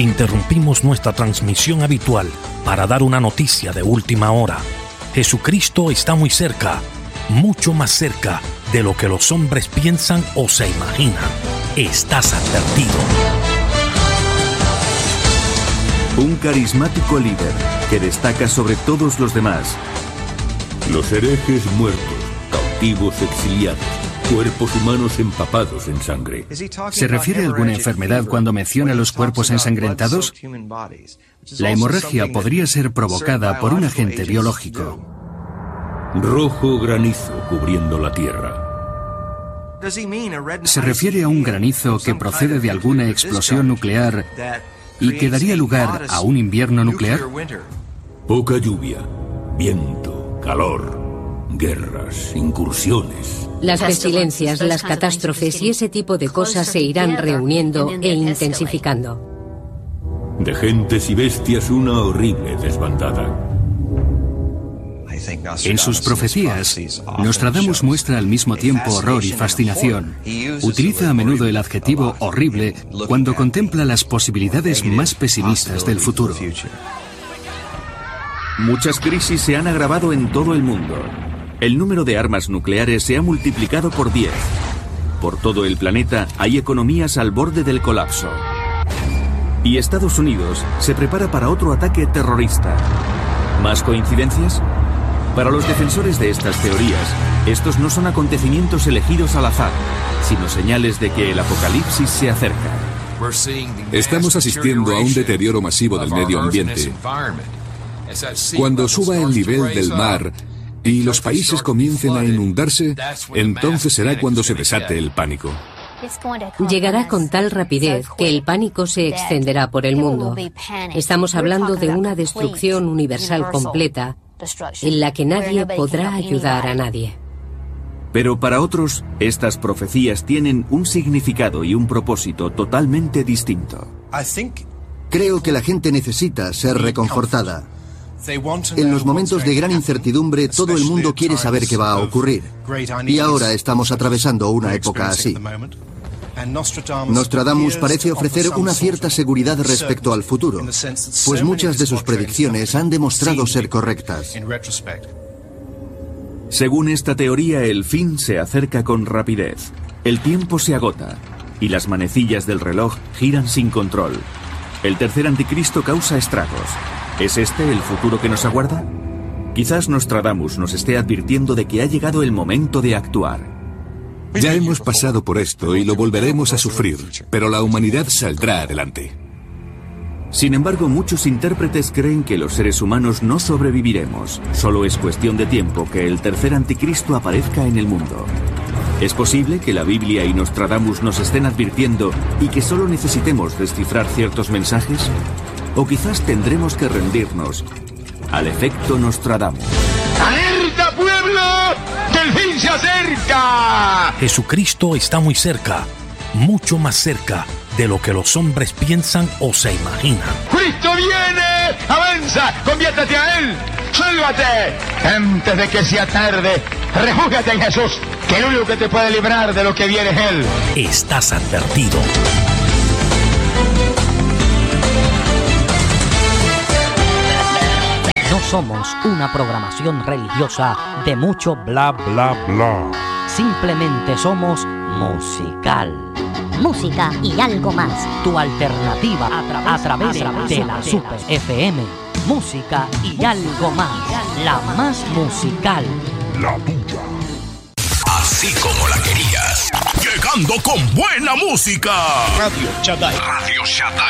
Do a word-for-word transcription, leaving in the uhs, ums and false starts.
Interrumpimos nuestra transmisión habitual para dar una noticia de última hora. Jesucristo está muy cerca, mucho más cerca de lo que los hombres piensan o se imaginan. Estás advertido. Un carismático líder que destaca sobre todos los demás. Los herejes muertos, cautivos exiliados, cuerpos humanos empapados en sangre. ¿Se refiere a alguna enfermedad cuando menciona los cuerpos ensangrentados? La hemorragia podría ser provocada por un agente biológico. Rojo granizo cubriendo la tierra. ¿Se refiere a un granizo que procede de alguna explosión nuclear y que daría lugar a un invierno nuclear? Poca lluvia, viento, calor, guerras, incursiones. Las pestilencias, las catástrofes y ese tipo de cosas se irán reuniendo e intensificando. De gentes y bestias una horrible desbandada. En sus profecías, Nostradamus muestra al mismo tiempo horror y fascinación. Utiliza a menudo el adjetivo horrible cuando contempla las posibilidades más pesimistas del futuro. Muchas crisis se han agravado en todo el mundo. El número de armas nucleares se ha multiplicado por diez. Por todo el planeta hay economías al borde del colapso. Y Estados Unidos se prepara para otro ataque terrorista. ¿Más coincidencias? Para los defensores de estas teorías, estos no son acontecimientos elegidos al azar, sino señales de que el apocalipsis se acerca. Estamos asistiendo a un deterioro masivo del medio ambiente. Cuando suba el nivel del mar y los países comiencen a inundarse, entonces será cuando se desate el pánico. Llegará con tal rapidez que el pánico se extenderá por el mundo. Estamos hablando de una destrucción universal completa en la que nadie podrá ayudar a nadie. Pero para otros, estas profecías tienen un significado y un propósito totalmente distinto. Creo que la gente necesita ser reconfortada. En los momentos de gran incertidumbre, todo el mundo quiere saber qué va a ocurrir. Y ahora estamos atravesando una época así. Nostradamus parece ofrecer una cierta seguridad respecto al futuro, pues muchas de sus predicciones han demostrado ser correctas. Según esta teoría, el fin se acerca con rapidez. El tiempo se agota y las manecillas del reloj giran sin control. El tercer anticristo causa estragos. ¿Es este el futuro que nos aguarda? Quizás Nostradamus nos esté advirtiendo de que ha llegado el momento de actuar. Ya hemos pasado por esto y lo volveremos a sufrir, pero la humanidad saldrá adelante. Sin embargo, muchos intérpretes creen que los seres humanos no sobreviviremos. Solo es cuestión de tiempo que el tercer anticristo aparezca en el mundo. ¿Es posible que la Biblia y Nostradamus nos estén advirtiendo y que solo necesitemos descifrar ciertos mensajes? ¿O quizás tendremos que rendirnos al efecto Nostradamus? ¡Alerta, pueblo! ¡Que el fin se acerca! Jesucristo está muy cerca, mucho más cerca de lo que los hombres piensan o se imaginan. ¡Cristo viene! ¡Avanza! ¡Conviértete a Él! ¡Sálvate! Antes de que sea tarde, refúgiate en Jesús, que el único que te puede librar de lo que viene es Él. Estás advertido. No somos una programación religiosa de mucho bla bla bla. Simplemente somos musical. Música y algo más. Tu alternativa a, tra a través, a través de la Super F M. Música y algo más. La más musical. La tuya. Así como la querías. Llegando con buena música. Radio Shaddai. Radio Shaddai.